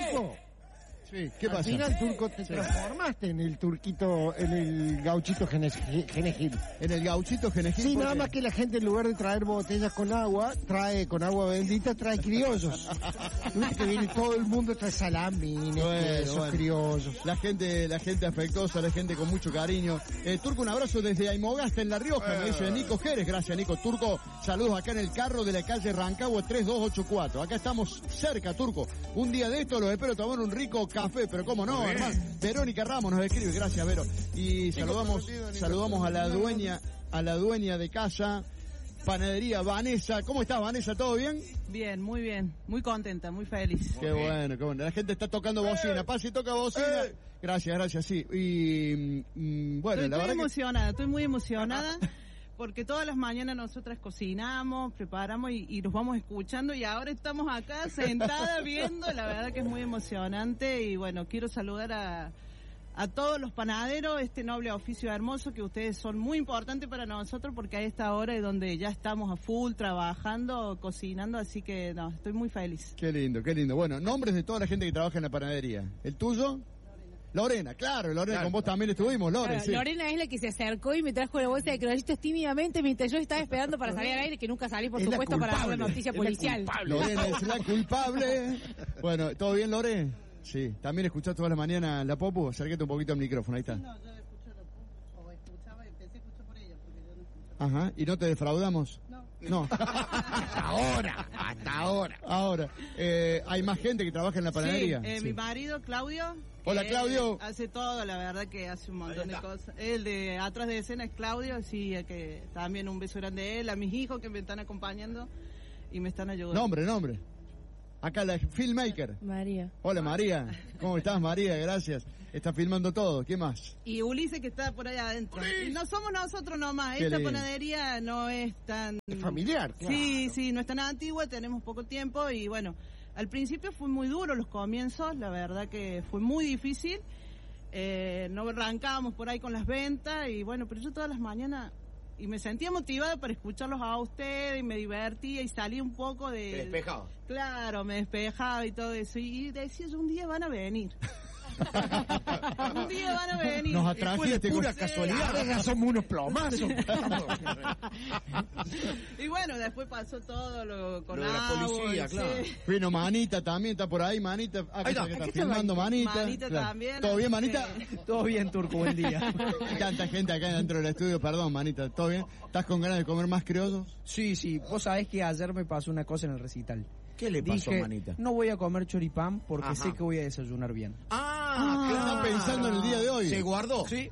Turco. Sí, ¿qué pasa? Al final, Turco, te transformaste en el turquito, en el gauchito Genegil. En el gauchito Genegil. Sí, nada más que la gente en lugar de traer botellas con agua bendita, trae criollos. Viste que viene todo el mundo, trae salamines, quesos, criollos. La gente afectuosa, la gente con mucho cariño. Turco, un abrazo desde Aymogasta en La Rioja, me dice Nico Jerez. Gracias, Nico. Turco, saludos acá en el carro de la calle Rancagua 3284. Acá estamos cerca, Turco. Un día de esto los espero tomar un rico café, pero cómo no, hermano. Verónica Ramos nos escribe, gracias, Vero. Y saludamos a la dueña de casa, Panadería Vanessa. ¿Cómo estás, Vanessa? ¿Todo bien? Bien, muy contenta, muy feliz. Qué bueno, qué bueno. La gente está tocando bocina. Pase y toca bocina. Gracias, sí. Y bueno, la verdad estoy muy emocionada. Porque todas las mañanas nosotras cocinamos, preparamos y los vamos escuchando, y ahora estamos acá sentadas viendo. La verdad que es muy emocionante. Y bueno, quiero saludar a todos los panaderos, este noble oficio hermoso, que ustedes son muy importantes para nosotros, porque a esta hora es donde ya estamos a full trabajando, cocinando, así que no, estoy muy feliz. Qué lindo. Bueno, nombres de toda la gente que trabaja en la panadería. ¿El tuyo? Lorena, claro, con vos también estuvimos, Lorena. Claro, sí. Lorena es la que se acercó y me trajo la bolsa de criollitos tímidamente mientras yo estaba esperando para salir al aire, que nunca salí, por supuesto, para dar la noticia policial. Lorena es la culpable. Bueno, ¿todo bien, Lore? Sí. ¿También escuchás todas las mañanas la Popu? Acércate un poquito al micrófono, ahí está. Sí, no, yo escucho la Popu, o escuchaba y empecé a escuchar por ella, porque yo no escuchaba. Ajá, ¿y no te defraudamos? No. Hasta ahora. Ahora, ¿hay más gente que trabaja en la panadería? Sí, mi marido, Claudio. Hola, Claudio. Hace todo, la verdad que hace un montón de cosas. El de atrás de escena es Claudio, sí, que también un beso grande a él, a mis hijos que me están acompañando y me están ayudando. Nombre. Acá la filmmaker. María. Hola, María. ¿Cómo estás, María? Gracias. Está filmando todo. ¿Qué más? Y Ulises, que está por allá adentro. Y no somos nosotros nomás. Qué Esta lindo. panadería no es tan... Es familiar, claro. Sí, no es tan antigua, tenemos poco tiempo y bueno, al principio fue muy duro los comienzos, la verdad que fue muy difícil. No arrancábamos por ahí con las ventas y bueno, pero yo todas las mañanas... Y me sentía motivada para escucharlos a ustedes y me divertía y salí un poco de... ¿Te despejaba? Claro, me despejaba y todo eso. Y decía, un día van a venir. Un día van a venir. Nos atrajiste de pura casualidad. Ahora ya somos unos plomazos. Y bueno, después pasó todo lo con lo de la policía, claro. Sí. Vino Manita también, está por ahí, Manita. Ahí está. Que está filmando Manita. Manita Claro. también. ¿Todo bien, Manita? Todo bien, Turco, buen día. Tanta gente acá dentro del estudio, perdón, Manita, ¿todo bien? ¿Estás con ganas de comer más criollos? Sí, vos sabés que ayer me pasó una cosa en el recital. ¿Qué le pasó, Dije, Manita? no voy a comer choripán porque Ajá. sé que voy a desayunar bien. ¿Qué estás pensando en el día de hoy? ¿Se guardó? Sí.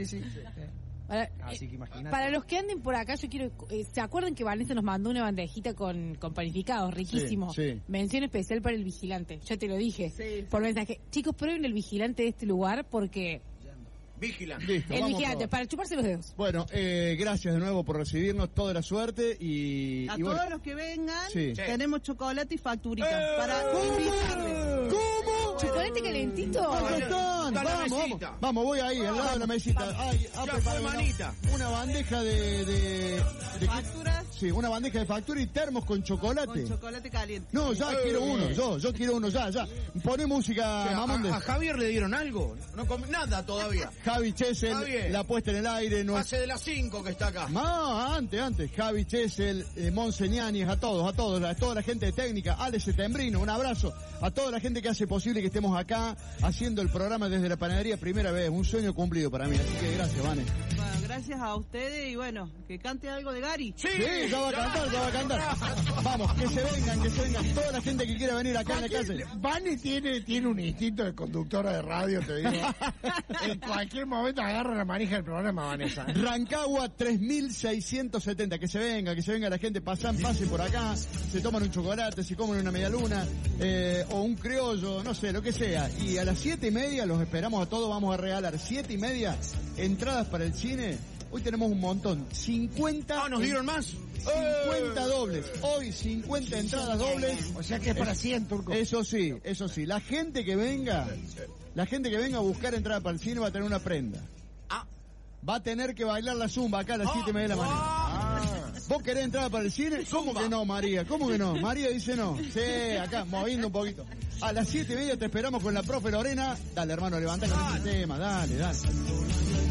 Así que imagínate. Para los que anden por acá, yo quiero... ¿se acuerdan que Vanessa nos mandó una bandejita con panificados? Riquísimo. Sí. Mención especial para el vigilante. Ya te lo dije. Sí. Por mensaje. Chicos, prueben el vigilante de este lugar porque... Vigilante. Listo, El vamos vigilante, todos. para chuparse los dedos. Bueno, gracias de nuevo por recibirnos, toda la suerte y... A y todos bueno. los que vengan, Sí. tenemos chocolate y facturita para invitarles. ¿Cómo? ¿Chocolate calentito? ¿Dónde están? Está la Vamos, mesita. vamos, voy ahí, al lado de la mesita. Ay, Ya preparado fue, Manita. una bandeja de ¿Facturas? Sí, una bandeja de factura y termos con chocolate. Con chocolate caliente. No, ya quiero uno, yo quiero uno, ya. Poné música, Mamonde. ¿A Javier le dieron algo? No come nada todavía. Javi Chesel, Javier. la puesta en el aire. Pase de las 5 que está acá. Antes. Javi Chesel, Monseñáñez, a toda la gente de técnica, Alex Setembrino, un abrazo. A toda la gente que hace posible que estemos acá haciendo el programa desde la panadería primera vez. Un sueño cumplido para mí, así que gracias, Vane. Bueno, gracias a ustedes y bueno, que cante algo de Gary. Sí, ya va a cantar. Vamos, que se vengan. Toda la gente que quiera venir acá en la calle. Vane tiene un instinto de conductora de radio, te digo. En cualquier momento agarra la manija del programa, Vanessa. Rancagua 3670, que se venga la gente, pase por acá, se toman un chocolate, se comen una medialuna, o un criollo, no sé, lo que sea. Y a las 7:30 los esperamos a todos, vamos a regalar 7:30 entradas para el cine. Hoy tenemos un montón, 50... ¿nos dieron más? 50 dobles, hoy 50 entradas dobles. O sea que es para 100, Turco. Eso sí, la gente que venga a buscar entrada para el cine va a tener una prenda. Va a tener que bailar la zumba acá a las 7:30 de la mañana. ¿Vos querés entrar para el cine? ¿Cómo que no, María? ¿Cómo que no? María dice no. Sí, acá, moviendo un poquito. A las 7:30 te esperamos con la profe Lorena. Dale, hermano, levanta con este tema. Dale.